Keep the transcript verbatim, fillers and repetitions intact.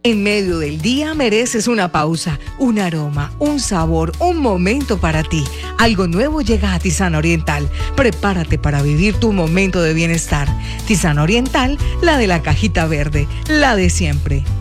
En medio del día mereces una pausa, un aroma, un sabor, un momento para ti. Algo nuevo llega a Tisana Oriental. Prepárate para vivir tu momento de bienestar. Tisana Oriental, la de la cajita verde, la de siempre.